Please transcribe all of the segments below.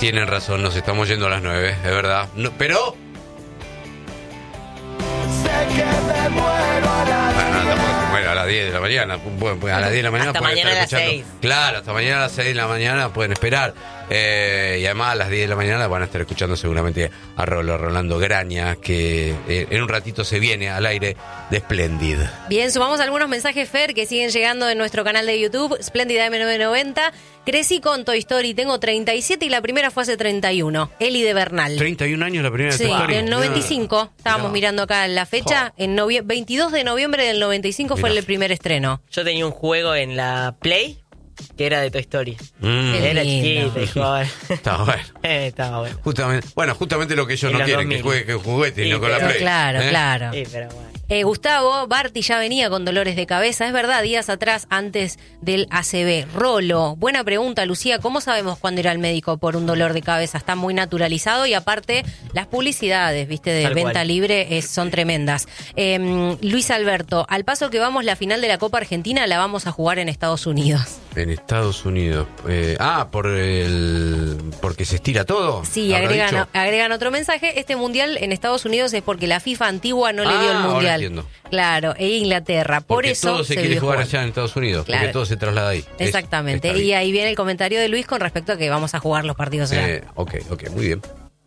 Tienen razón, nos estamos yendo a las 9, es verdad. No, pero... Bueno, a las 10 de la mañana. A las 10 de la mañana hasta pueden mañana estar a las escuchando. 6. Claro, hasta mañana a las 6 de la mañana pueden esperar. Y además a las 10 de la mañana van a estar escuchando seguramente a Rolando Graña, que en un ratito se viene al aire de Splendid. Bien, sumamos algunos mensajes, Fer, que siguen llegando en nuestro canal de YouTube, Splendid M990. Crecí con Toy Story, tengo 37 y la primera fue hace 31. Eli de Bernal. 31 años la primera de Sí, Toy Story. en 95. Estábamos mirando acá la fecha. En 22 de noviembre del 95 fue el primer estreno. Yo tenía un juego en la Play que era de Toy Story. Era lindo. chiquito y joven. Está bueno. Estaba bueno. Justamente lo que ellos En no los quieren, 2000. que juegue con juguetes y Sí, no con la pero Play. Claro, claro. Sí, pero bueno. Gustavo, Barty ya venía con dolores de cabeza, es verdad, días atrás antes del ACV. Rolo, buena pregunta, Lucía, ¿cómo sabemos cuándo ir al médico por un dolor de cabeza? Está muy naturalizado y aparte las publicidades, viste, de Tal venta cual. libre son tremendas. Luis Alberto, al paso que vamos, la final de la Copa Argentina la vamos a jugar en Estados Unidos. En Estados Unidos. Porque se estira todo. Sí, ¿Habrá dicho? agregan otro mensaje. Este mundial en Estados Unidos es porque la FIFA antigua no le dio el ahora mundial. entiendo. Claro, e Inglaterra. Por Porque eso todo se quiere vive jugar jugando. allá en Estados Unidos. Claro. Porque todo se traslada ahí. Exactamente. Está Y bien. ahí viene el comentario de Luis con respecto a que vamos a jugar los partidos allá. Ok, muy bien.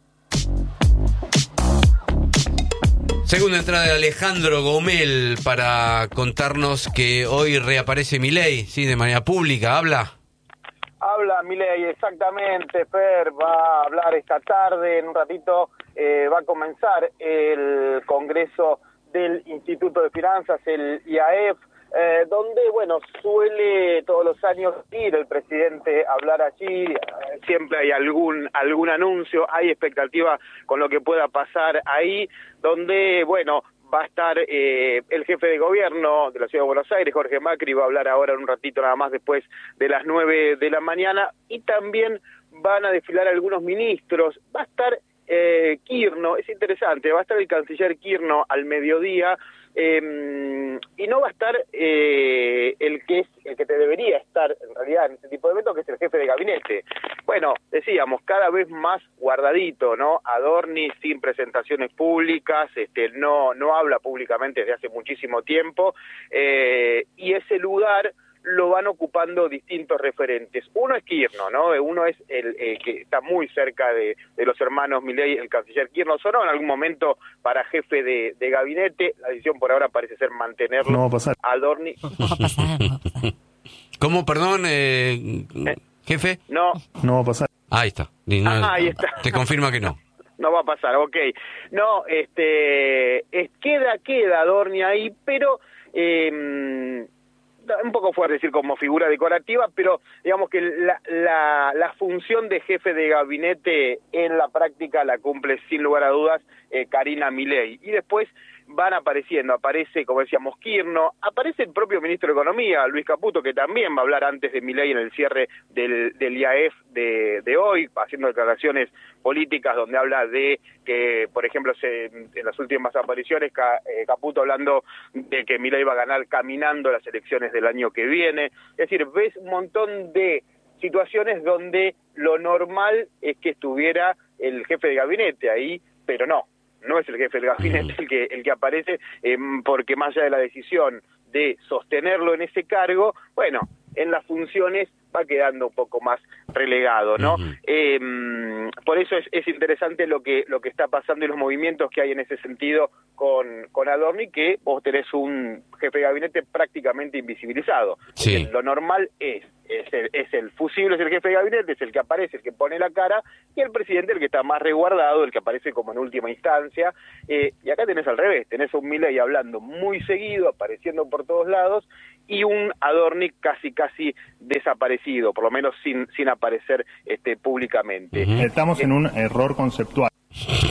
Segunda entrada de Alejandro Gomel para contarnos que hoy reaparece Milei, sí, de manera pública. ¿Habla? Habla Milei, exactamente, Fer, va a hablar esta tarde, en un ratito va a comenzar el Congreso del Instituto de Finanzas, el IAEF, donde, bueno, suele todos los años ir el presidente a hablar allí, siempre hay algún anuncio, hay expectativa con lo que pueda pasar ahí, donde, bueno, va a estar el jefe de gobierno de la Ciudad de Buenos Aires, Jorge Macri, va a hablar ahora en un ratito nada más después de las 9 de la mañana, y también van a desfilar algunos ministros, va a estar Kirno, es interesante, va a estar el canciller Kirno al mediodía, y no va a estar el que te debería estar en realidad en este tipo de eventos, que es el jefe de gabinete. Bueno, decíamos, cada vez más guardadito, ¿no? Adorni sin presentaciones públicas, no habla públicamente desde hace muchísimo tiempo, y ese lugar lo van ocupando distintos referentes. Uno es Kirno, ¿no? Uno es el que está muy cerca de los hermanos Milei, el canciller Kirno. Sonó en algún momento para jefe de gabinete. La decisión por ahora parece ser mantenerlo. No va a pasar. Adorni. No va a pasar, no va a pasar. ¿Cómo, perdón, jefe? No, No va a pasar. Ahí está. Y no- ahí está. Te confirma que no. no va a pasar, ok. No, queda Adorni ahí, pero un poco fuerte decir como figura decorativa, pero digamos que la función de jefe de gabinete en la práctica la cumple sin lugar a dudas Karina Milei. Y después van aparece, como decíamos, Kirno, aparece el propio ministro de Economía, Luis Caputo, que también va a hablar antes de Milei en el cierre del IAEF de hoy, haciendo declaraciones políticas donde habla de que, por ejemplo, en las últimas apariciones, Caputo hablando de que Milei va a ganar caminando las elecciones del año que viene. Es decir, ves un montón de situaciones donde lo normal es que estuviera el jefe de gabinete ahí, pero no es el jefe del gabinete el que aparece, porque más allá de la decisión de sostenerlo en ese cargo, bueno, en las funciones va quedando un poco más relegado, ¿no? Por eso es interesante lo que está pasando y los movimientos que hay en ese sentido con Adorni, que vos tenés un jefe de gabinete prácticamente invisibilizado. Sí. Lo normal es el fusible, es el jefe de gabinete, es el que aparece, el que pone la cara, y el presidente el que está más resguardado, el que aparece como en última instancia, y acá tenés al revés, tenés a un Milei hablando muy seguido, apareciendo por todos lados, y un Adorni casi desaparecido, por lo menos sin aparecer públicamente. Estamos en un error conceptual.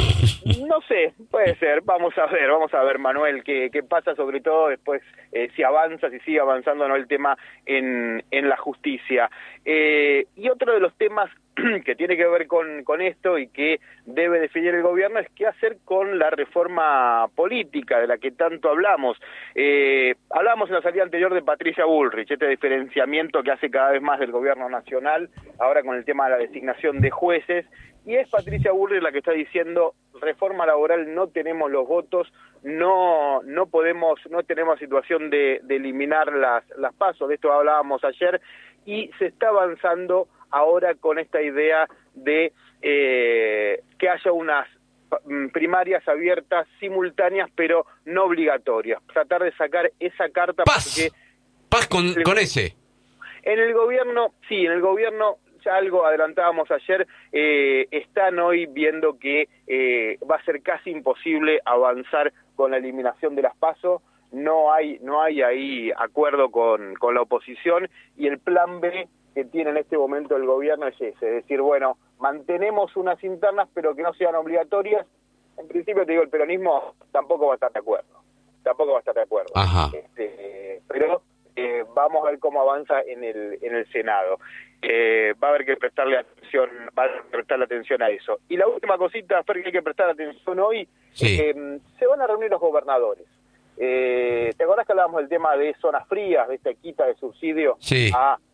No sé, puede ser, vamos a ver, Manuel, qué pasa, sobre todo después, si sigue avanzando, ¿no?, el tema en la justicia. Y otro de los temas que tiene que ver con esto y que debe definir el gobierno es qué hacer con la reforma política de la que tanto hablamos. Hablamos en la salida anterior de Patricia Bullrich, este diferenciamiento que hace cada vez más del gobierno nacional, ahora con el tema de la designación de jueces, y es Patricia Bullrich la que está diciendo: reforma laboral, no tenemos los votos, no tenemos situación de eliminar las PASO, de esto hablábamos ayer, y se está avanzando ahora con esta idea de que haya unas primarias abiertas, simultáneas, pero no obligatorias. Tratar de sacar esa carta. Paz con ese. En el gobierno, ya algo adelantábamos ayer, están hoy viendo que va a ser casi imposible avanzar con la eliminación de las PASO. No hay ahí acuerdo con la oposición, y el plan B que tiene en este momento el gobierno es ese, es decir, bueno, mantenemos unas internas pero que no sean obligatorias. En principio, te digo, el peronismo tampoco va a estar de acuerdo. Ajá. Pero vamos a ver cómo avanza en el Senado. Va a haber que prestarle atención a eso. Y la última cosita, Fer, que hay que prestar atención hoy, sí. Se van a reunir los gobernadores. ¿Te acordás que hablábamos del tema de zonas frías, de esta quita de subsidio? Sí.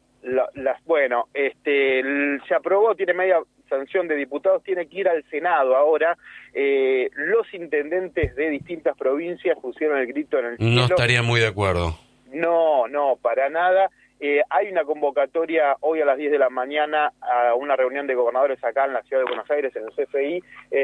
Se aprobó, tiene media sanción de diputados, tiene que ir al Senado ahora. Los intendentes de distintas provincias pusieron el grito en el cielo. No estaría muy de acuerdo. No, para nada. Hay una convocatoria hoy a las 10 de la mañana a una reunión de gobernadores acá en la ciudad de Buenos Aires, en el CFI,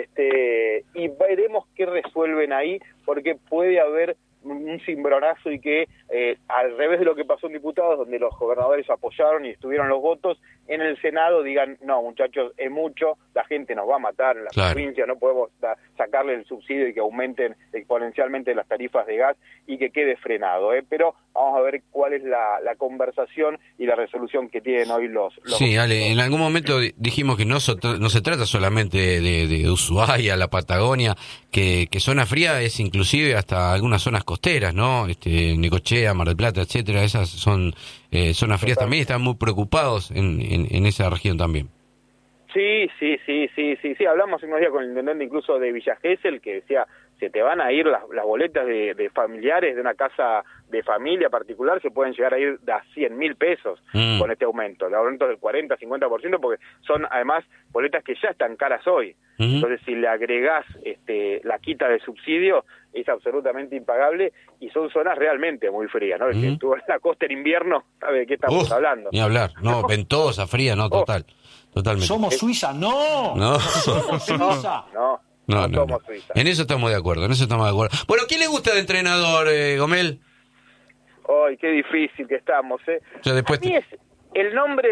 y veremos qué resuelven ahí, porque puede haber un cimbronazo y que, al revés de lo que pasó en diputados, donde los gobernadores apoyaron y estuvieron los votos, en el Senado digan: no, muchachos, es mucho, la gente nos va a matar en la provincia, no podemos sacarle el subsidio y que aumenten exponencialmente las tarifas de gas y que quede frenado, pero vamos a ver cuál es la conversación y la resolución que tienen hoy los Sí, Ale, en algún momento dijimos que no se trata solamente de Ushuaia, la Patagonia, que zona fría es inclusive hasta algunas zonas costeras, ¿no? Necochea, Mar del Plata, etcétera, esas son zonas frías también, están muy preocupados en esa región también. Sí, hablamos unos días con el intendente incluso de Villa Gesell, que decía: se te van a ir las boletas de familiares de una casa de familia particular, se pueden llegar a ir a 100.000 pesos con este aumento, el aumento del 40-50%, porque son además boletas que ya están caras hoy. Entonces, si le agregás la quita de subsidio, es absolutamente impagable, y son zonas realmente muy frías, ¿no? Si estuvo en la costa en invierno, ¿sabe de qué estamos hablando? Ni hablar, no, ventosa, fría, no, totalmente. ¿Somos Suiza? ¡No! ¿Somos Suiza? No. Suiza. En eso estamos de acuerdo, Bueno, ¿quién le gusta de entrenador, Gomel? ¡Ay, qué difícil que estamos, Después a mí es el nombre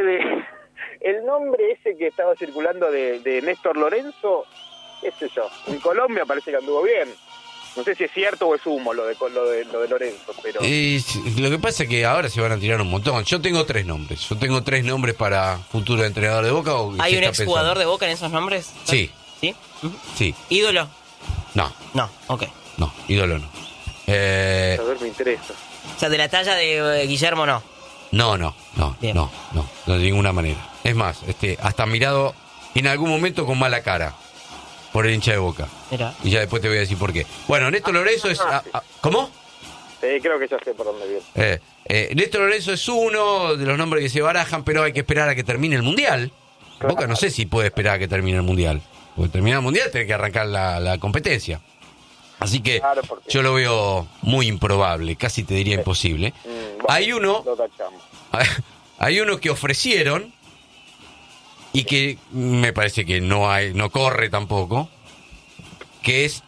ese que estaba circulando de Néstor Lorenzo, qué sé yo, en Colombia parece que anduvo bien. No sé si es cierto o es humo lo de Lorenzo, pero... Lo que pasa es que ahora se van a tirar un montón. Yo tengo tres nombres para futuro entrenador de Boca. ¿Hay un exjugador de Boca en esos nombres? Sí. ¿Sí? Sí. ¿Ídolo? No, ok. No, ídolo no. A ver, me interesa. O sea, de la talla de Guillermo no. No, de ninguna manera. Es más, hasta mirado en algún momento con mala cara por el hincha de Boca. Mira. Y ya después te voy a decir por qué. Bueno, Néstor Lorenzo es... ¿Cómo? Sí, creo que ya sé por dónde viene. Néstor Lorenzo es uno de los nombres que se barajan, pero hay que esperar a que termine el Mundial. Boca no sé si puede esperar a que termine el Mundial. Porque terminar el Mundial tiene que arrancar la competencia. Así que yo lo veo muy improbable, casi te diría imposible. Bueno, hay uno que ofrecieron y que me parece que no corre tampoco, que es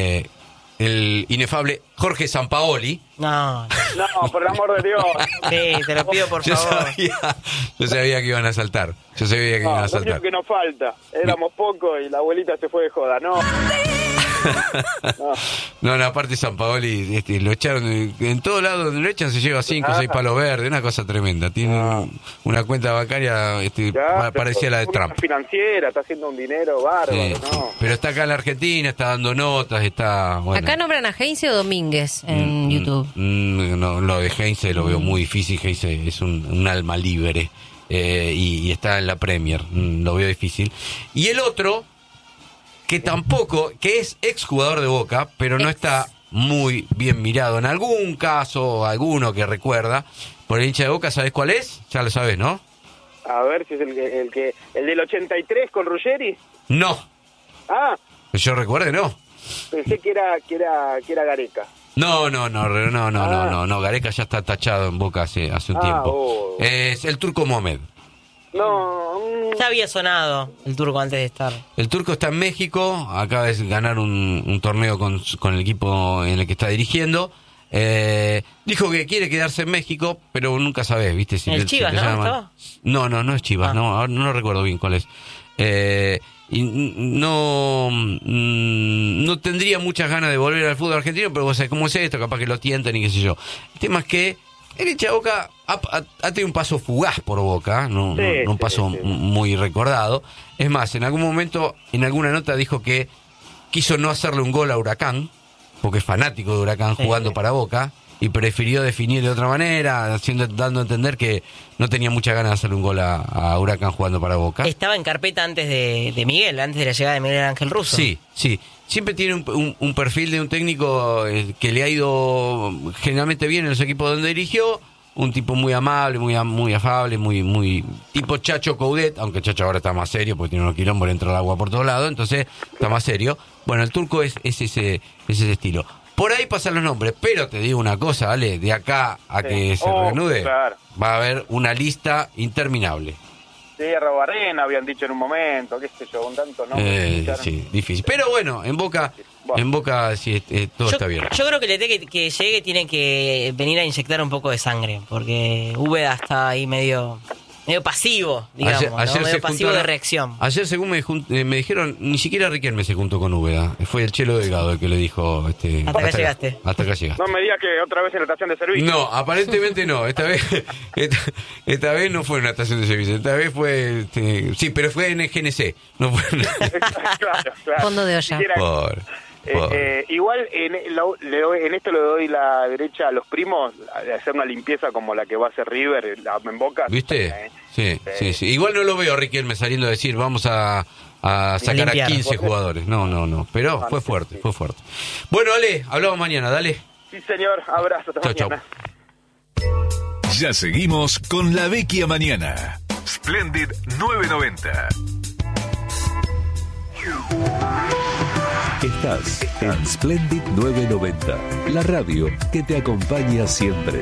el inefable Jorge Sampaoli. No, por el amor de Dios. Sí, te lo pido por favor. Yo sabía que iban a saltar. No que nos falta. Éramos pocos y la abuelita se fue de joda. No. No, aparte Sampaoli lo echaron, en todo lado donde lo echan se lleva 5 o 6 palos verdes, una cosa tremenda. Tiene una cuenta bancaria parecía la de Trump. Financiera, está haciendo un dinero bárbaro, sí. ¿no? Pero está acá en la Argentina, está dando notas, está... Bueno. Acá nombran a Heinze o Domínguez en YouTube. No, lo de Heinze lo veo muy difícil. Heinze es un alma libre y está en la Premier, lo veo difícil. Y el otro, que tampoco, que es exjugador de Boca, pero no está muy bien mirado. En algún caso, alguno que recuerda, por el hincha de Boca, ¿sabés cuál es? Ya lo sabés, ¿no? A ver si es el del 83 con Ruggeri. No. Ah. Yo recuerde, no. Pensé que era Gareca. No, Gareca ya está tachado en Boca hace un tiempo. Es el Turco Mohamed. No. Ya había sonado el Turco antes de estar. El Turco está en México, acaba de ganar un torneo con el equipo en el que está dirigiendo. Dijo que quiere quedarse en México, pero nunca sabés, ¿viste? Si ¿El Chivas, no? No es Chivas, no recuerdo bien cuál es. Y no tendría muchas ganas de volver al fútbol argentino, pero vos sabés cómo es esto, capaz que lo tientan y qué sé yo. El tema es que el hincha de Boca ha tenido un paso fugaz por Boca, un paso muy recordado. Es más, en algún momento, en alguna nota dijo que quiso no hacerle un gol a Huracán, porque es fanático de Huracán jugando para Boca, y prefirió definir de otra manera, dando a entender que no tenía muchas ganas de hacerle un gol a Huracán jugando para Boca. Estaba en carpeta antes de Miguel, antes de la llegada de Miguel Ángel Russo. Sí. Siempre tiene un perfil de un técnico que le ha ido generalmente bien en los equipos donde dirigió. Un tipo muy amable, muy afable, muy tipo Chacho Coudet, aunque Chacho ahora está más serio porque tiene unos quilombos, le entra el agua por todos lados, entonces está más serio. Bueno, el Turco es ese estilo. Por ahí pasan los nombres, pero te digo una cosa, Ale, de acá a que se reanude, va a haber una lista interminable. Sí, Robarena habían dicho en un momento, qué sé yo, un tanto nombres. Sí, difícil. Pero bueno, en Boca sí, todo está bien. Yo creo que el DT que llegue tiene que venir a inyectar un poco de sangre, porque Úbeda está ahí medio pasivo, digamos, ayer medio pasivo de reacción. Ayer, según me dijeron, ni siquiera Riquelme se juntó con Úbeda. Fue el Chelo Delgado el que le dijo... Hasta acá llegaste. Hasta acá llegaste. No me digas que otra vez en la estación de servicio. No, aparentemente no. Esta vez no fue en una estación de servicio. Esta vez fue... sí, pero fue en el GNC. No fue claro. Fondo de olla. Igual en esto le doy la derecha a los primos de hacer una limpieza como la que va a hacer River en Boca. ¿Viste? Sí. Igual no lo veo a Riquelme saliendo a decir vamos a sacar a 15 jugadores. No. Pero fue fuerte. Bueno, Ale, hablamos mañana, dale. Sí, señor. Abrazo. Hasta mañana. Ya seguimos con La Vecchia Mañana. Splendid 990. Estás en Splendid 990, la radio que te acompaña siempre.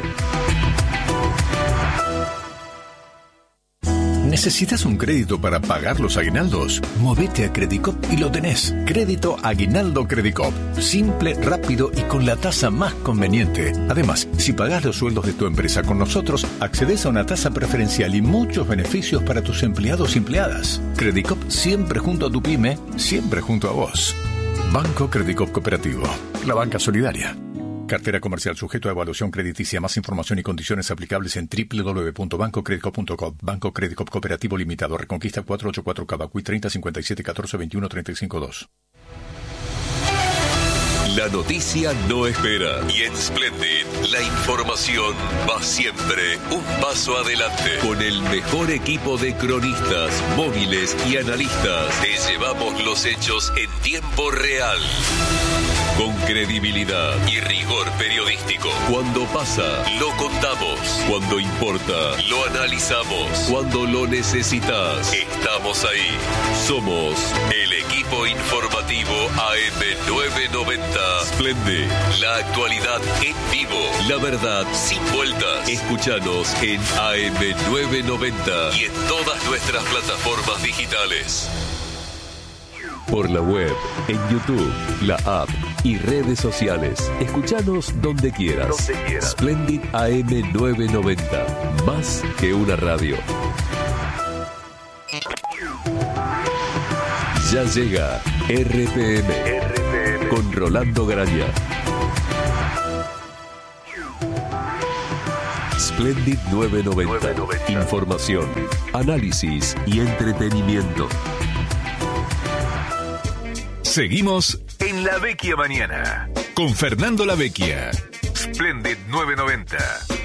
¿Necesitas un crédito para pagar los aguinaldos? Movete a Credicop y lo tenés. Crédito Aguinaldo Credicop. Simple, rápido y con la tasa más conveniente. Además, si pagás los sueldos de tu empresa con nosotros, accedes a una tasa preferencial y muchos beneficios para tus empleados y empleadas. Credicop siempre junto a tu pyme, siempre junto a vos. Banco Credicop Cooperativo. La banca solidaria. Cartera comercial sujeto a evaluación crediticia. Más información y condiciones aplicables en www.bancocredicop.com. Banco Credicop Cooperativo Limitado. Reconquista 484 Cavacuy 30 57 14 21 35 2. La noticia no espera y en Splendid la información va siempre un paso adelante. Con el mejor equipo de cronistas, móviles y analistas te llevamos los hechos en tiempo real. Con credibilidad y rigor periodístico. Cuando pasa, lo contamos. Cuando importa, lo analizamos. Cuando lo necesitas, estamos ahí. Somos el equipo informativo AM990. Splendid, la actualidad en vivo. La verdad sin vueltas. Escúchanos en AM990 y en todas nuestras plataformas digitales. Por la web, en YouTube, la app y redes sociales. Escúchanos donde quieras. Splendid AM990. Más que una radio. Ya llega RPM. con Rolando Graña. Splendid 990. Información, análisis y entretenimiento. Seguimos en La Vecchia Mañana con Fernando La Vecchia. Splendid 990.